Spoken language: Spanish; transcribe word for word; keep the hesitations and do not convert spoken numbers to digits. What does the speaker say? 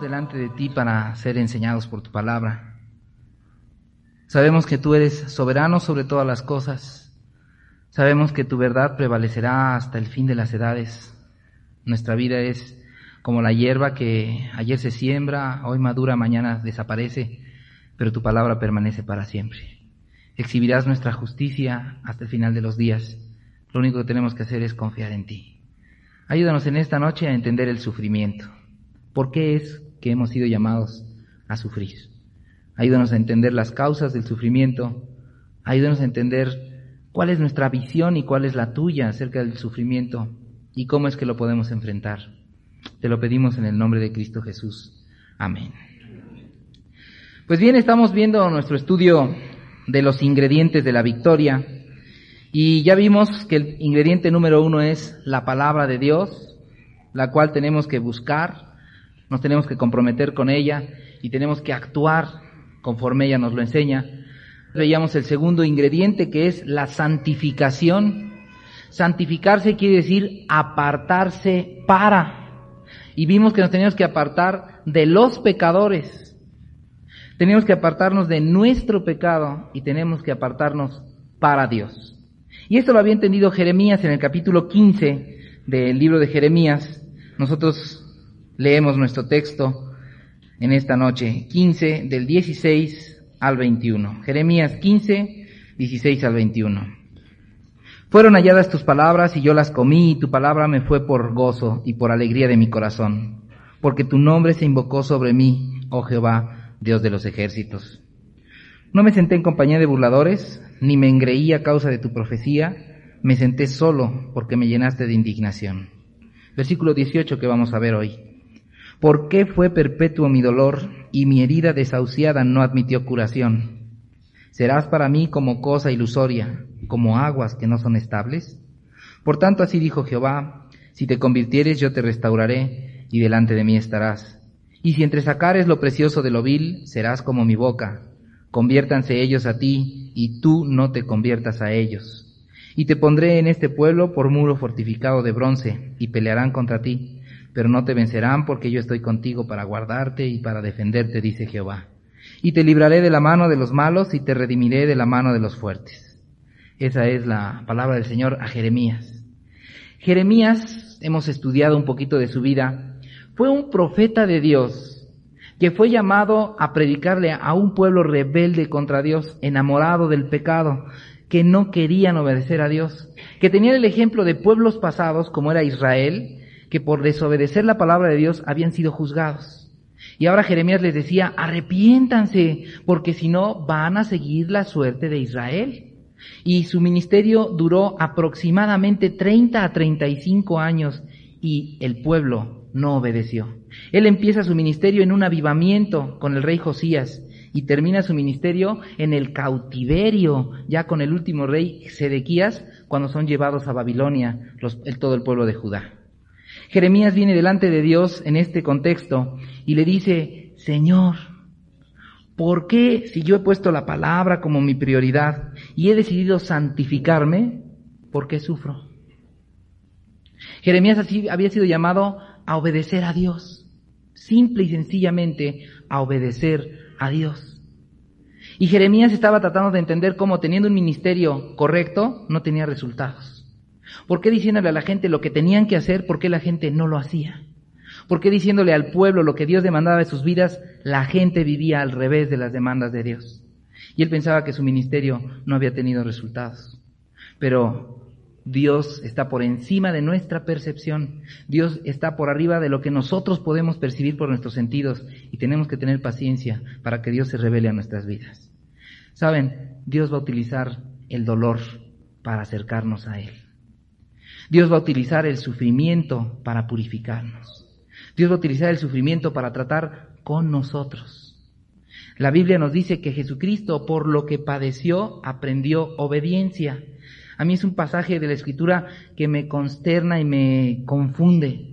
delante de ti para ser enseñados por tu palabra. Sabemos que tú eres soberano sobre todas las cosas. Sabemos que tu verdad prevalecerá hasta el fin de las edades. Nuestra vida es como la hierba que ayer se siembra, hoy madura, mañana desaparece, pero tu palabra permanece para siempre. Exhibirás nuestra justicia hasta el final de los días. Lo único que tenemos que hacer es confiar en ti. Ayúdanos en esta noche a entender el sufrimiento. ¿Por qué es que hemos sido llamados a sufrir? Ayúdanos a entender las causas del sufrimiento. Ayúdanos a entender cuál es nuestra visión y cuál es la tuya acerca del sufrimiento y cómo es que lo podemos enfrentar. Te lo pedimos en el nombre de Cristo Jesús. Amén. Pues bien, estamos viendo nuestro estudio de los ingredientes de la victoria y ya vimos que el ingrediente número uno es la palabra de Dios, la cual tenemos que buscar, nos tenemos que comprometer con ella y tenemos que actuar conforme ella nos lo enseña. Veíamos el segundo ingrediente, que es la santificación. Santificarse quiere decir apartarse para. Y vimos que nos teníamos que apartar de los pecadores. Tenemos que apartarnos de nuestro pecado y tenemos que apartarnos para Dios. Y esto lo había entendido Jeremías en el capítulo quince del libro de Jeremías. Nosotros leemos nuestro texto en esta noche, quince del dieciséis al veintiuno. Jeremías quince, dieciséis al veintiuno. Fueron halladas tus palabras y yo las comí, y tu palabra me fue por gozo y por alegría de mi corazón, porque tu nombre se invocó sobre mí, oh Jehová, Dios de los ejércitos. No me senté en compañía de burladores, ni me engreí a causa de tu profecía, me senté solo porque me llenaste de indignación. Versículo dieciocho que vamos a ver hoy. ¿Por qué fue perpetuo mi dolor y mi herida desahuciada no admitió curación? ¿Serás para mí como cosa ilusoria, como aguas que no son estables? Por tanto, así dijo Jehová, si te convirtieres yo te restauraré y delante de mí estarás. Y si entresacares lo precioso de lo vil, serás como mi boca. Conviértanse ellos a ti y tú no te conviertas a ellos. Y te pondré en este pueblo por muro fortificado de bronce y pelearán contra ti. Pero no te vencerán porque yo estoy contigo para guardarte y para defenderte, dice Jehová. Y te libraré de la mano de los malos y te redimiré de la mano de los fuertes. Esa es la palabra del Señor a Jeremías. Jeremías, hemos estudiado un poquito de su vida, fue un profeta de Dios que fue llamado a predicarle a un pueblo rebelde contra Dios, enamorado del pecado, que no querían obedecer a Dios, que tenían el ejemplo de pueblos pasados como era Israel, que por desobedecer la palabra de Dios habían sido juzgados. Y ahora Jeremías les decía, arrepiéntanse, porque si no van a seguir la suerte de Israel. Y su ministerio duró aproximadamente treinta a treinta y cinco años y el pueblo no obedeció. Él empieza su ministerio en un avivamiento con el rey Josías y termina su ministerio en el cautiverio, ya con el último rey Sedequías, cuando son llevados a Babilonia los, el, todo el pueblo de Judá. Jeremías viene delante de Dios en este contexto y le dice, Señor, ¿por qué si yo he puesto la palabra como mi prioridad y he decidido santificarme, por qué sufro? Jeremías así había sido llamado a obedecer a Dios, simple y sencillamente a obedecer a Dios. Y Jeremías estaba tratando de entender cómo teniendo un ministerio correcto no tenía resultados. ¿Por qué diciéndole a la gente lo que tenían que hacer, por qué la gente no lo hacía? ¿Por qué diciéndole al pueblo lo que Dios demandaba de sus vidas, la gente vivía al revés de las demandas de Dios? Y él pensaba que su ministerio no había tenido resultados. Pero Dios está por encima de nuestra percepción. Dios está por arriba de lo que nosotros podemos percibir por nuestros sentidos. Y tenemos que tener paciencia para que Dios se revele a nuestras vidas. ¿Saben? Dios va a utilizar el dolor para acercarnos a Él. Dios va a utilizar el sufrimiento para purificarnos. Dios va a utilizar el sufrimiento para tratar con nosotros. La Biblia nos dice que Jesucristo, por lo que padeció, aprendió obediencia. A mí es un pasaje de la Escritura que me consterna y me confunde.